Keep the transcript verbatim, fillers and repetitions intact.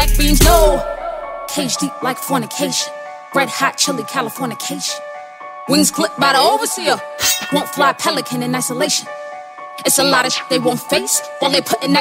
black beans, no. Cage deep like fornication. Red hot chili Californication. Wings clipped by the overseer. Won't fly pelican in isolation. It's a lot of shit they won't face while they putting that